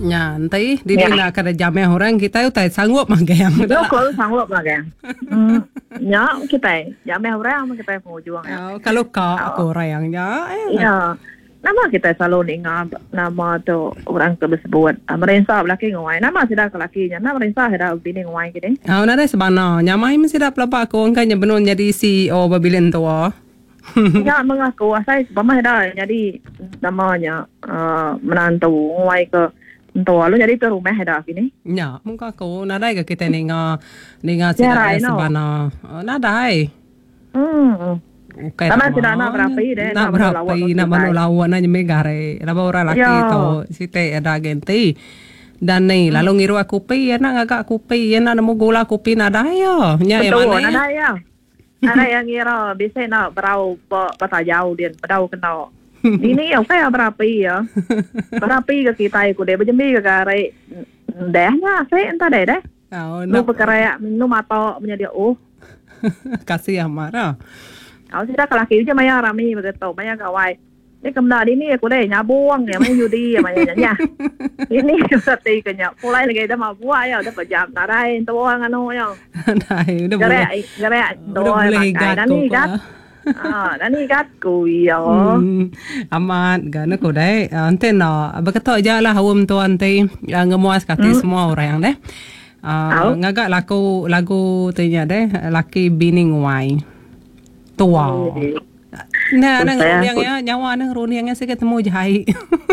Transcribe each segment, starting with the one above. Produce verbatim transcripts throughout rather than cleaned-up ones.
Nya, nanti di nak kada jamnya orang kita utai sanggup magang. Yo kalau sanggup magang. Hmm. Ya, kita jamnya orang kita pengujuang ya. Kalau kau aku orangnya. Ya. Nama kita selalu ingat nama tu orang tersebut. Merensah laki ngawai. Nama tidak lakinya. Nama merensah ada bini ngawai gini. Ah, nada sebenarnya. Nyamai mesti dah pelapa aku angkanya benar jadi C E O babilin tua. Ya, mengaku saya pamah dah jadi namanya uh, menantu ngawai ke tua lu jadi tu rumah dah gini. Ya, muka aku nada ke kita ninga ninga sida sebenarnya. Nada ai. Hmm. Okay, Nama tidak nak berapi deh. Nak berapi, nak mana lawan aja megare. Laba orang laki tu site ada genti. Dan ni lalu ngiru aku pi, nak agak aku pi, nak nemu gula kopi nada ya. Nya yang mana? Nada ya. Ada yang ngira bisa nak berau patah jauh dia, berau kenal. Ini yang saya berapi ya. Berapi ke kita ikut deh, berjembi ke kare. Dehnya saya entah deh deh. Nu perkara nu mata menjadi oh. Kasih amarah. Aku sudah kelaki je maya rami begitu, maya kawai. Ini kemudian ini aku deh nyabuang ya, maya judi ya maya nya. Ini seperti kenya, mulai lagi dah mau buat ya, udah pejam tarai tu orang anu ya. Tarai, udah boleh. Gerak, udah boleh gat kok. Ah, dan ni gat ku ya. Amat, gana ko deh. Ante no, begitu aja lah hawam tu ante ngemuas kati semua orang deh. Ngagak lagu lagu tanya deh, laki bini nguai. Tua. Nah, nang runiang ya, nyawa nang runiangnya saya ketemu jahai.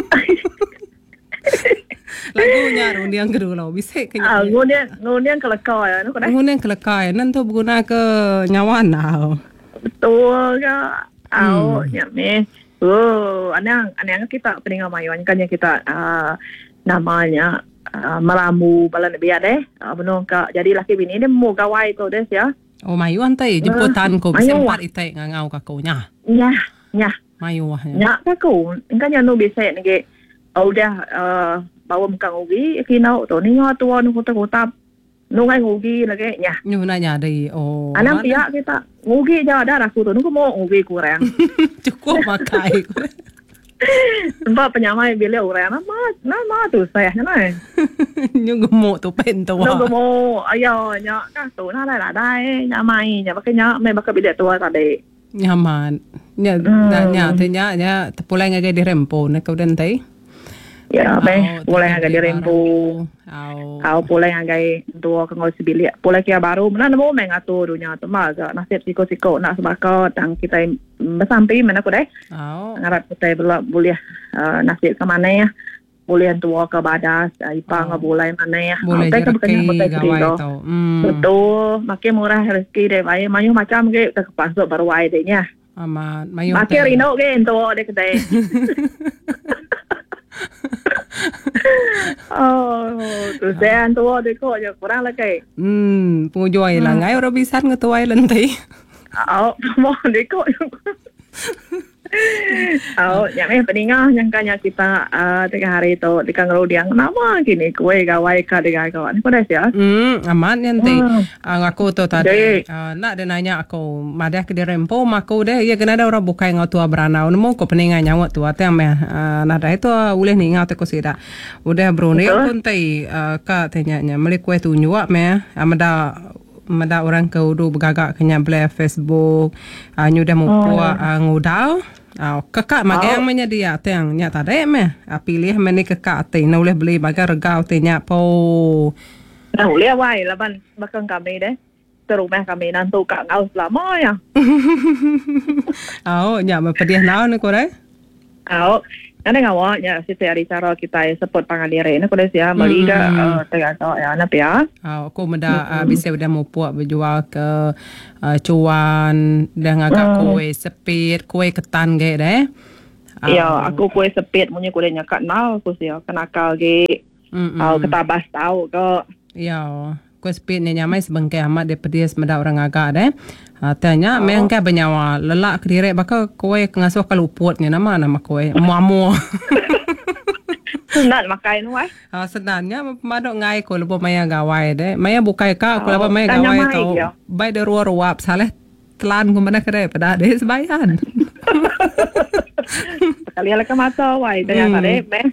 Lagunya runiang kedua lah, bisa kenya. Ah, runiang runiang kelakar ya, runiang kelakar, nanti berguna ke nyawa now. Betul ke? Au, nyame. Oh, anang anang kita peningan mayuan kan yang kita namanya meramu bala biar deh. Benar ke? Jadi laki bini dia mau gawai tu deh ya. Oh, mayu antay, jemputan ko, bisempat itay ngangaw kako niya. Nya, nya. Mayu ah. Nya kako, ingkanya no bisa nge, udah bawa muka ngugi, kinaw to, ningo tuwa no kota-kota, nungay ngugi lagi, nya. Nyo na niya day, oh. Anang piya kita, ngugi jawa darah ko to, nung mo ngugi kurang. Cukup makai ko. Tempat penyamai bila orang nama nama tu saya nama. Yung gumo tu pento. Yung gumo ayo nya kan tu na lai la dai nyamai nya pakai nya mai pakai bila tua tadi. Nyaman. Nya nya te nya nya pulai ngagai di rempo ne kau den tai. Ya be pulai ngagai di rempo. Au. Au pulai ngagai dua kangol sibilia. Pulai kia baru mana nemu mengatur dunia tu maga nasib siko-siko nak sebaka tang kita bersampai mana ko deh. Au. Ngarap kita boleh nasib ke mana ya. Boleh tua ke badas, ipang oh. Boleh mana ya. Boleh rezeki gawai tu. Betul, makin murah rezeki deh. Mayu mayu macam ke tak pasok baru ai deh nya. Amat, mayu. Makin rino ke ento deh kedai. Oh, tu saya tua deh kok je kurang lagi. Hmm, pengujuai lah. Ngai orang bisa ngetuai lentai. Oh, mau deh kok. Oh, yang ni peningah yang kanya kita tiga hari tu di kang rodiang nama gini kue gawai ka dengan kawan. Kau dah siap? Hmm, aman nanti. Ang aku tu tadi nak dia nanya aku, madah ke di rempo aku deh. Ya kena ada orang bukai ngau tua beranau. Nemu ko peningah nyawa tua tu yang meh. Nah dah itu boleh ni ngau tu ko sida. Udah Brunei pun tai ka tanya nya meli kue tu nyuak meh. Amada mada orang ke udu bergagak kenya beli Facebook. Nyu dah mau puak ngudau. Oh, kakak magai yang menyedia tiang nya tadi meh pilih meni kakak ti na boleh beli bagai regau ti nya po na boleh wai lah ban bakang kami deh terumah kami nantu kak ngau selama ya. Oh nya mepediah naon ko deh. Oh Nana ngawa nya si hari cara kita support pangaliran ko deh sia maliga tega ya na pia. Oh ko meda bisa udah mau puak berjual ke cuan dan agak kue sepit kue ketan ge deh. Ya aku kue sepit punya kue nyakat nal aku sia kenakal ge. Au ketabas tahu ko. Ya kue sepit ni nyamai sebengkai amat dia pedes meda orang agak deh. Tanya memang ke benyawa lelak kediri bakal kue ngasuh kaluput ni nama nama kue muamu. Senang makai nu ai. Ah senangnya madok ngai ko lepo maya gawai deh. Maya bukai ka ko lepo maya gawai tau. Bai de ruar-ruap saleh telan ko mana kedai pada deh sebayan. Sekali ala ke mata wai tanya tadi meh.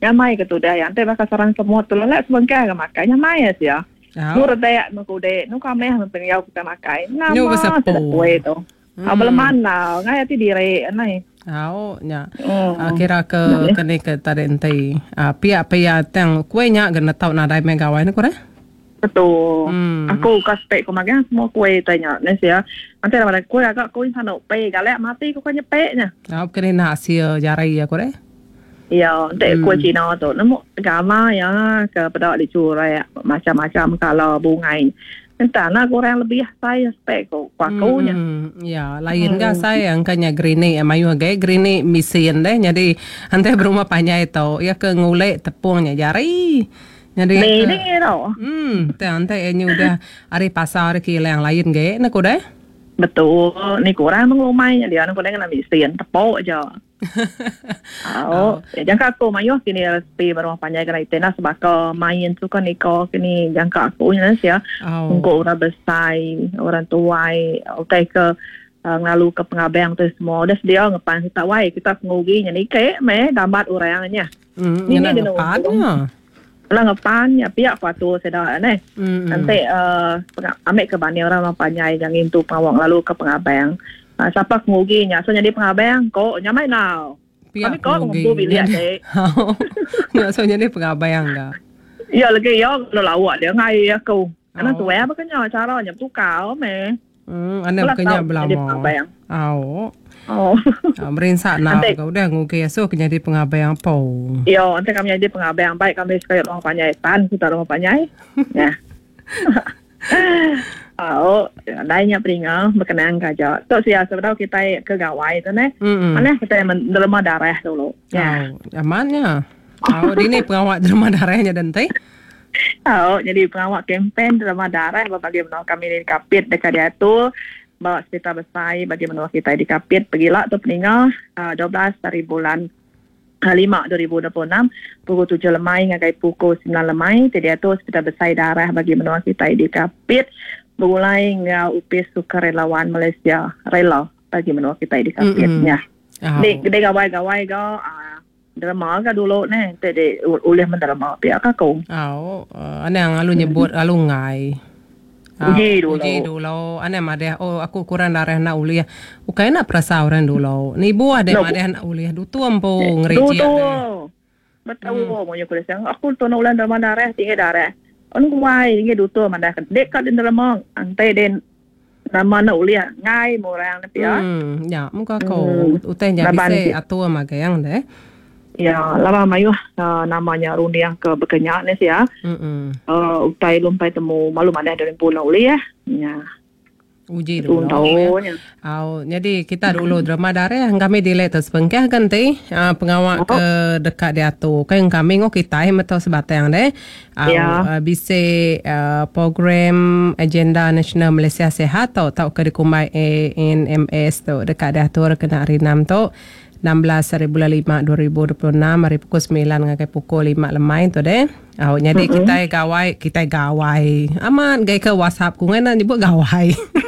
nyamai ke tu dah yang te bakal sarang semua tu lelak sebengkar ke makan nyamai ya sia. Nu rada nu kude nu kame han pengyau kita makan. Nama sudah kue tu. Abang mana ngai ti dire anai. Au nya. Kira ke kene ke tadi entai. Pia-pia tang kue nya gana tau na dai megawai ni kore? Betul. Aku kasih kau makan semua kue tanya ni sia. Nanti ada kue agak kue sana pe galak mati kau kan nyepe nya. Au kene na sia jarai ya kore? Ya, dek kue Cina tu, nemu agama ya ke pada di curai macam-macam kalau bungai. Entah nak orang lebih saya spek kau pakunya. Ya, lain kan saya angkanya green amayu agak green misian deh. Jadi ante berumah panjang itu ya ke ngulek tepungnya jari. Jadi ni ni tau. Hmm, te ante enyu udah hari pasar kile yang lain ge, nak udah? Betul, ni kurang mengelumai dia nak kurang nak misian tepuk aja. Oh, jangka aku mayu kini respi baru panjang kena itena sebab kau main tu kan iko kini jangka aku ni sia. Untuk orang besar, orang tua, utai ke ngalu ke pengabang tu semua. Dah dia ngepan kita wai kita ngugi ni ke me dapat orangnya. Ini dia ngepan. Lang ngepan ya pihak kuatu sedar ne. Nanti ambil ke bani orang mempanjai yang itu pengawang lalu ke pengabang. Siapa nguginya? So jadi pengabang kok nyamai now. Kami kok ngugi bilik dek. Nggak so jadi pengabang enggak. Ya lagi ya lo lawak dia ngai aku. Anak tu apa kan cara nyam tu kau me. Hmm, anak kenya belamo. Au. Oh. Berinsak nak kau udah ngugi so jadi pengabang po. Ya, nanti kami jadi pengabang baik kami sekali orang panjai pan kita orang panjai. Ya. Oh, lainnya peringat berkenaan kaja. Tu sia sebenarnya kita ke gawai tu ne. Mana kita menderma darah dulu. Ya. Amannya. Oh, ini pengawal derma darahnya dan teh. Oh, jadi pengawal kempen derma darah bagaimana kami di kapit dekat dia tu. Bawa cerita besar bagaimana kita di kapit pergilah tu peningat dua belas dari bulan lima dua ribu dua puluh enam pukul tujuh lemai ngagai pukul sembilan lemai. Jadi itu cerita besar darah bagaimana kita di kapit. Mulai ngau upis sukarelawan Malaysia rela bagi menua kita di kapitnya. Di gede gawai-gawai go drama ka dulu ne tadi oleh mendrama pihak aku. Oh, ane yang alu nyebut alu ngai. Uji dulu. Uji dulu. Ane made oh aku kurang darah nak uliah. Ukai nak perasa orang dulu. Ni buah deh made nak uliah. Du tu ampo ngereji. Du tu. Betul mo yo kuliah. Aku tu nak ulan drama darah tinggi darah. Onu wai nge duto mana kan dekat di dalam mong antai den nama na ulia ngai morang na pia. Hmm, ya muka ko uten ya bise atua magayang deh. Ya, lama mayu namanya rundiang ke berkenyak ni sia. Hmm. Uh, utai lumpai temu malu mana dari pulau ulia. Ya. Uji dulu. Ya. Oh, jadi kita dulu drama darah kami delay terus pengkah kan teh uh, pengawal ke dekat dia tu. Kan kami ngok kita metau sebatang deh. Uh, bisa uh, program agenda nasional Malaysia Sehat tau tau ke dikumai A N M S tu dekat dia tu kena hari enam tu enam belas hari bulan lima dua ribu dua puluh enam hari pukul sembilan ngakai pukul lima lemai tu deh. Oh, jadi mm-hmm. kita gawai, kita gawai. Aman gay ke WhatsApp ku ngana nyebut gawai.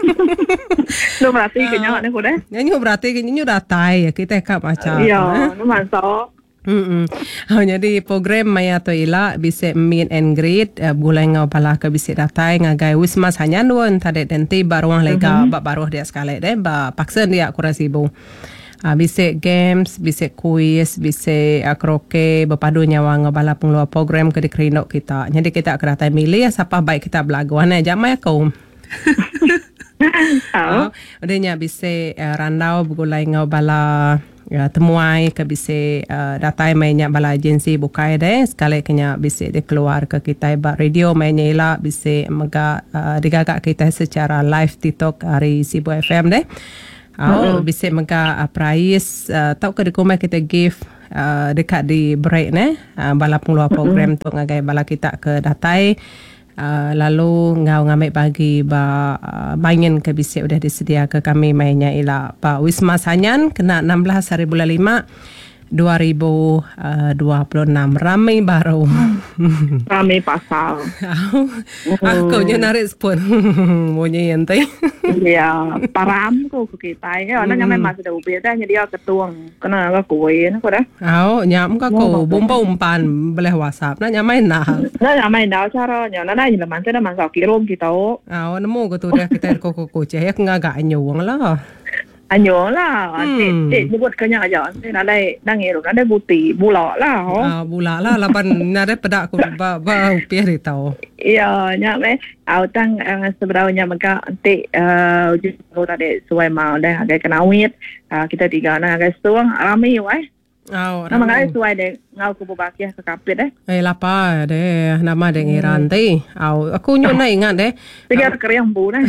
Lu berarti uh, kenyak ni ku deh. Nyanyi berarti nyanyi datai kita kap macam. Ya, nu masuk. Hmm. Oh, jadi program maya tu ila bisa meet and greet uh, bulan ngau pala ke bisa datai ngagai wismas hanya nuan tadi denti baruang lega mm-hmm. ba baruh dia sekali deh ba paksa dia kurang sibuk. Uh, bisa games, bisa kuis, bisa uh, kroke, berpadu nyawa ngabala pengeluar program ke dikerinok kita. Jadi kita kena milih siapa baik kita belaguan aja mai aku. Oh, udahnya bisa uh, randau begulai ngabala uh, temuai ke bisa uh, datai mainnya bala agensi bukai deh sekali kena bisa dikeluar ke kita ba radio mainnya ila bisa mega uh, digagak kita secara live TikTok hari Sibu F M deh. Oh, mm-hmm. bisa mega uh, prize uh, tau ke dikumai kita give uh, dekat di break ne uh, bala pengeluar program mm-hmm. tu ngagai bala kita ke datai uh, lalu ngau ngambil bagi ba uh, main ke bisa udah disedia ke kami mainnya ila pa Wisma Sanyan kena enam belas hari bulan lima dua ribu dua puluh enam. Ramai baru. Ramai pasal. Aku nyo narik sepun. Bunyi yang tadi. Ya, param ko kita. Ya, na nyamai masih dah ubah dah. Jadi aku tuang. Kena aku kue na ko dah. Au, nyam ka ko bumpa umpan boleh WhatsApp. Na nyamai na. Na nyamai na cara nya na na ni man saya man sa kirom kita. Au, nemu ko tu dah kita ko ko ko ceh ngagak nyuang lah. Anyo lah, hmm. Cik nyebut kanya aja. Saya nak dah ngiru, nak buti, bulak lah. Oh. Ah, bulak lah, lapan nak pedak ku ba ba upiah di tahu. Iya, nyak me, au tang sebenarnya mereka nanti uji uh, tadi suai mau dah agak kena wit. Uh, kita tiga nak agak suang, ramai wai. Au, nama agak suai deh, ngau ku bakiah ke kapit deh. Eh, lapa deh, nama deh ngiran teh. Au, aku nyu na ingat deh. Tiga keriang bu deh.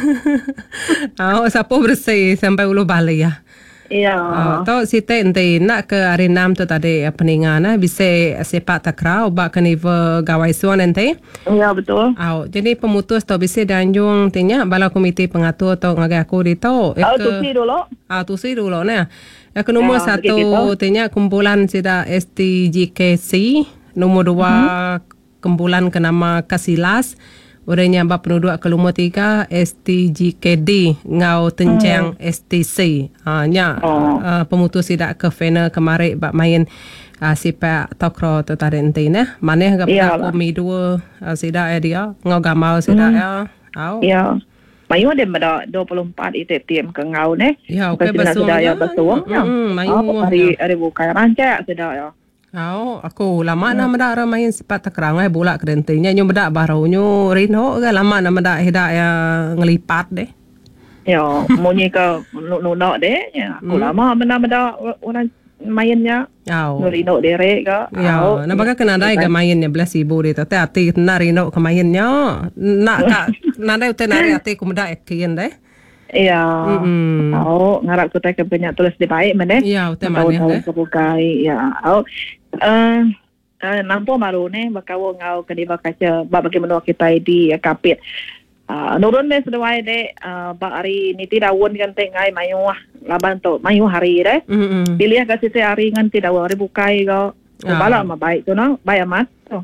Au, sapo bersih sampai ulu balik ya. Iya. Oh, to si te ente nak ke arenam tu tadi peningan nah bisa sepak takraw bak keni ve gawai suan ente. Iya betul. Au, jadi pemutus to bisa danjung tanya bala komite pengatur to ngagai aku di to. Au tu si dulu. Ah tu si dulu nah. Yang nomor ya, satu tanya kumpulan sida S T G K C, nomor dua hmm. kumpulan kenama Kasilas. Orangnya bab penduduk ke nomor tiga S T G K D ngau tencang hmm. S T C. Ah nya oh. uh, pemutus tidak ke final kemarin bab main uh, sipak tokro tu tadi ente nah. Mana gap aku mi dua uh, sida dia ngau gamal sida hmm. ya. Au. Ya. Mayu ada pada dua puluh empat itu tim ke ngau ne. Ya, okey basuang. Ya, basuang. Hmm, mayu. Oh, hari hari buka rancak sudah ya. Oh, aku lama nak mendak ramain sepat takrang eh bolak kerentinya nyu mendak barunya rino ke lama nak mendak hidak ya ngelipat deh. Ya, munyi ke nuno deh ya. Aku lama mendak mendak orang mainnya. Oh. Rino derek ke. Ya, nampak kena ada ke mainnya belas ibu deh tapi hati nak rino ke mainnya. Nak kak nada utai nari hati ku mendak ekian deh. Iya. Mm-hmm. Oh, ngarap kita ke banyak tulis di baik mana? Iya, utai mana deh. Kebukai ya. Oh. Uh, uh, nampak baru ni bakawo ngau kediba kaca bab bagaimana kita di uh, kapit. Uh, nurun ni sudah wae de uh, bak hari ni tidak won kan tengai mayu laban tu mayu hari de. Mm-hmm. Pilih ka sisi hari ngan tidak hari bukai ko. Oh, bala ma baik tu no, baik amat. Oh.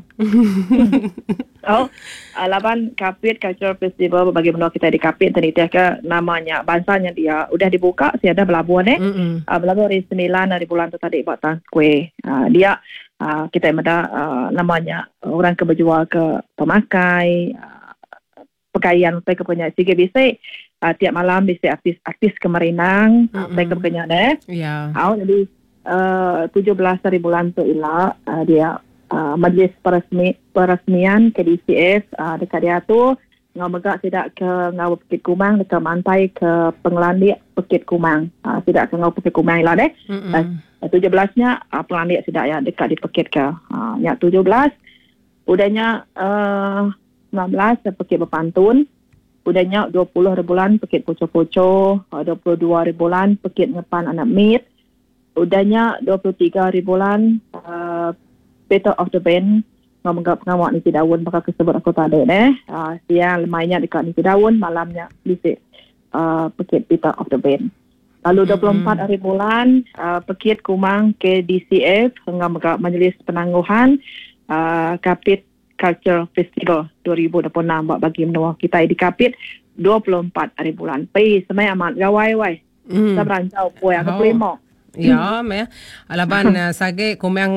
Oh, uh, laban Kapit Cultural Festival bagaimana kita di Kapit tadi dia ke namanya bansanya dia udah dibuka siada pelabuhan eh. Mm-hmm. Uh, pelabuhan hari sembilan dari bulan tu tadi buat kue. Uh, dia uh, kita ada uh, namanya orang keberjual ke pemakai uh, pakaian mereka punya C G B C uh, tiap malam bisa artis-artis kemerinang mm-hmm. mereka punya deh. Ya. Yeah. Oh, jadi uh, tujuh belas dari bulan tu ilah uh, dia Uh, majlis peresmi, peresmian K D C F uh, dekat dia tu ngau megak tidak ke ngau Bukit Kumang dekat mantai ke Pengelandik Bukit Kumang uh, tidak ke ngau Bukit Kumang lah deh. Mm-hmm. uh, tujuh belasnya uh, Pengelandik tidak ya dekat di Bukit ke uh, nya tujuh belas udahnya uh, sembilan belas Bukit Berpantun udahnya dua puluh hari bulan Bukit Poco-Poco uh, dua puluh dua hari bulan Bukit Ngepan Anak Mit udahnya dua puluh tiga hari bulan uh, Battle of the Band ngomong pengawak Niti Daun bakal kesebut aku tak ada eh. Uh, siang lemainya dekat Niti Daun, malamnya visit uh, Pekit Battle of the Band. Lalu dua puluh empat mm-hmm. hari bulan uh, Pekit Kumang K D C F ngomong Majlis Penangguhan uh, Kapit Culture Festival dua ribu dua puluh enam buat bagi menua kita di Kapit dua puluh empat hari bulan. Pai semai amat gawai wai. Mm. Kita berancau puai aku pelimo. Ya, me. Alaban uh, sage kumang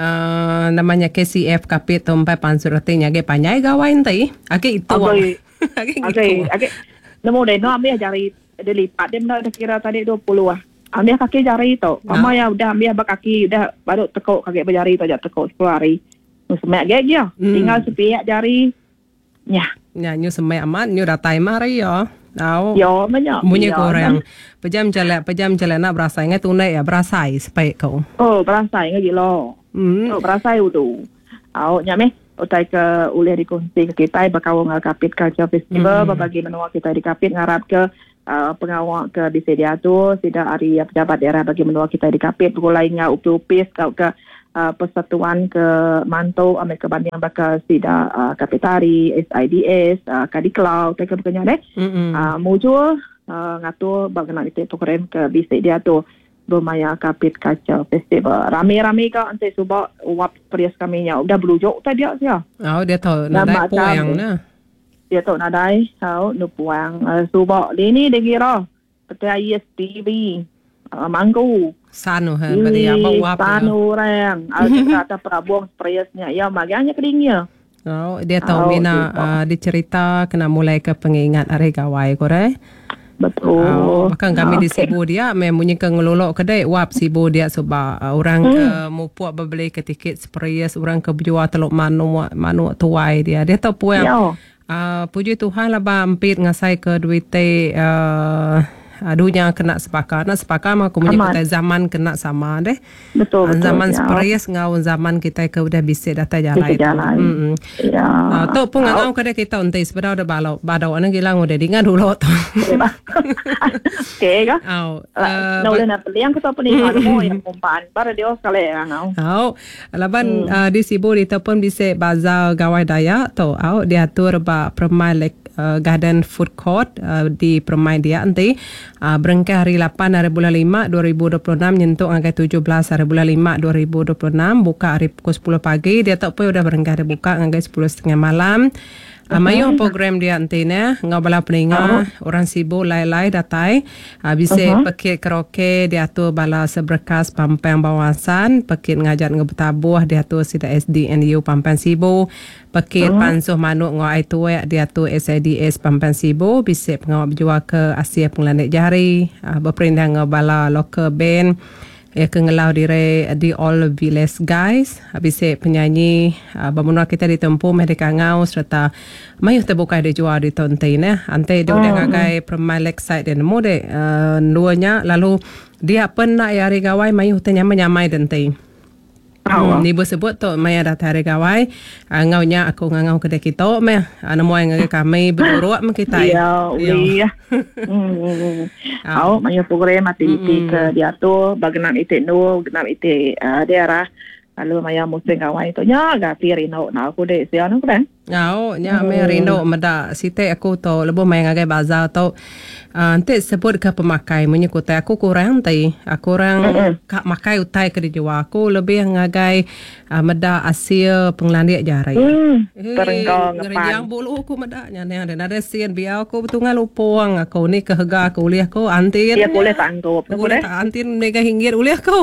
uh, namanya K C F Kapit tumpai pansuratinya ge panyai gawain tai. Ake itu. Ake ake ake. Nemu deh no ambil jari dilipat dia nak kira tadi dua puluh ah. Ambil kaki jari tu. Mama ya udah ambil bak kaki udah baru tekuk kaki berjari tu aja tekuk sepuluh hari. Semak ge dia. Tinggal sepiak jari. Nya. Nya nyu semak amat nyu datai mari ya. Tahu. Yo, banyak. Bunyi korang. Pejam jalan, pejam jalan nak berasa ingat tunai ya berasa supaya kau. Oh, berasa ingat gila. Hmm. Oh, berasa itu. Tahu, nyame. Utai ke ulih dikunci ke kita bakal ngal Kapit Culture Festival, hmm. bagi menua kita di Kapit ngarap ke uh, pengawal ke di sedia tu, tidak hari pejabat daerah bagi menua kita di Kapit, pukul lain ngau upis kau ke Uh, persatuan ke Mantau Amerika Banding bakal sida uh, Kapitari S I D S uh, Kadiklau tak kebetulannya deh mm-hmm. uh, muncul uh, ngatur bagaimana itu program ke bisik dia tu Lumaya kapit kaca festival. Rame-rame ka ante subak wap perias kami nya. Udah belujuk tadi dia sia. Oh dia tahu nadai puang na. Dia tahu nadai, tahu nu puang. Uh, subak dia ni dia kira petai I S T V. Uh, manggu. Sanu ha bari apa wap. Sanu orang. Ada kata prabuang periasnya. Ya maganya kedingnya. Oh dia tahu oh, mina uh, dicerita kena mulai ke pengingat hari gawai kore. Betul. Oh, bahkan kami okay. di Sibu dia mempunyai ke ngelolok kedai wap Sibu dia sebab uh, orang hmm. ke mupuak berbeli ke tiket seperias orang ke berjual teluk manu manu tuai dia dia tahu puang uh, puji Tuhan lah ba empit ngasai ke duit te uh, aduhnya kena sepakat nak sepakat mah aku punya kita zaman kena sama deh betul, betul zaman ya. Seperias ngau zaman kita ke udah bisa data jalan itu hmm. ya uh, tu pun ngau kada kita untai sebenarnya udah balau badau ana gilang udah dingan dulu tu oke ka au no le na yang kita pun ni mau yang kumpan para dia sekali ngau au laban di Sibu di pun bisa bazar gawai daya tu au diatur ba permai lek Uh, Garden Food Court uh, di permai dia nanti uh, berengkah hari lapan hari bulan lima dua ribu dua puluh enam nyentuh angka tujuh belas hari bulan lima dua ribu dua puluh enam buka hari pukul sepuluh pagi dia tak pun udah berengkah dia buka angka sepuluh setengah malam. Uh, Mayu program dia antina ngau bala peninga uh-huh. orang Sibu lai-lai datai uh, bisa uh-huh. pekit karaoke dia tu bala seberkas pampang bawasan pekit ngajak ngebetabuh dia tu sida S D N U Pampang Sibu pekit uh-huh. pansuh manuk ngau ai tuai dia tu S I D S Pampang Sibu bisa pengawal berjual ke Asia Penglandek Jari uh, berperindah ngau bala local band ya kengelau diri di All Village Guys habis penyanyi uh, bermunah kita ditempuh mereka ngau serta mayu terbuka dia jual di tontai nah ante dia udah ngagai permai lakeside dan nemu deh uh, duanya lalu dia pernah ya hari gawai mayu ternyamai-nyamai dentai Hmm, ni sebut tu maya datang hari gawai uh, ngaunya aku ngau kedai kita meh ana moy ngai kami berurut men kita ya ya hmm au maya program aktiviti ke dia tu bagenam ite no genam ite daerah lalu maya musim gawai tu nya ga pirino na aku dek sia no kan ngau nya me rindo meda site aku tu lebo maya ngai bazar tu ante sebut ke pemakai menyekutai aku kurang tai aku kurang kak makai utai ke dijual aku lebih ngagai uh, meda Asia Penglandek Jari hmm, eh, terengkong yang bulu aku meda nya yang ada sian biar aku betungan lupang aku ni kehaga aku uliah aku antin dia boleh tanggup boleh antin mega hinggir uliah aku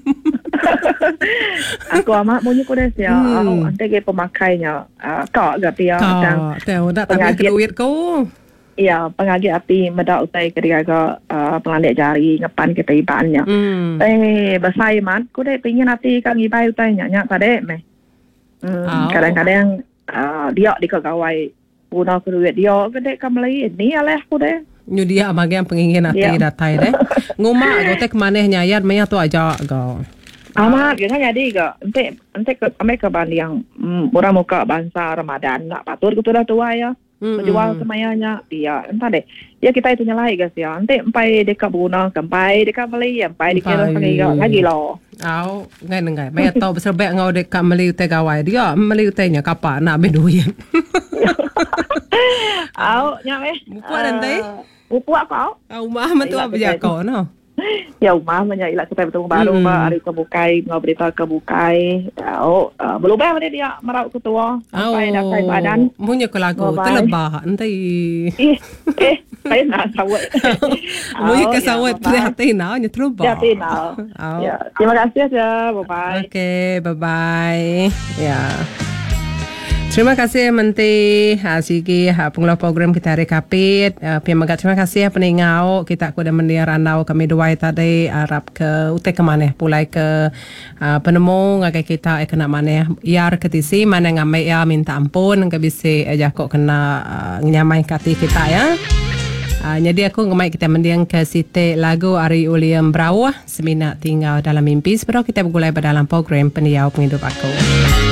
aku amat punya kuda sia aku ante ke pemakainya kak gak pia macam tahu dak tapi duit kau. Ya, pengagi api meda utai ketika uh, Penglandek Jari ngepan kita ibannya. Hmm. Eh, basai man, ku dek pingin hati kan ibai utai nyak tade meh. Hmm, oh. Kadang-kadang uh, dia di kegawai guna duit dia gede kamlai ni aleh ku dek. Nyu dia bagian pengingin hati datai deh. Nguma gotek maneh nyayat meh tu aja go. Ama kita jadi ke, ente ente ke ame ke band yang murah muka bangsa Ramadan nak patur kutu dah tua ya. Menjual semayanya dia entah deh ya kita itu nyalai guys ya nanti sampai dekat guna sampai dekat beli sampai dikira pengiga lagi loh au ngai ngai mai tahu besar baik ngau dekat beli teh gawai dia beli tehnya kapan nak beduin au nya meh buat nanti buat kau au mah mentu apa ya kau no ya umah menyai lah kita betul baru ba hari kebukai ngau berita kebukai oh belum bah dia merau ketua sampai datai badan punya ke lagu terlebah nanti eh eh saya nak sawat punya ke sawat hati now nya terlebah hati now ya terima kasih aja bye bye okay bye bye ya terima kasih Menteri ha, Sigi ha, pengelola program kita hari kapit uh, pihak magat terima kasih peningau kita aku dah mendia randau kami dua tadi Arab ke utai ke mana pulai ke uh, penemu ngakai kita eh, kena mana iar ketisi mana ngamai ya minta ampun ke bisa aja kok kena uh, nyamai kati kita ya uh, jadi aku ngamai kita mendiang ke site lagu Ari Uliam Brawah semina tinggal dalam mimpi sebelum kita bergulai pada dalam program pendiau penghidup aku.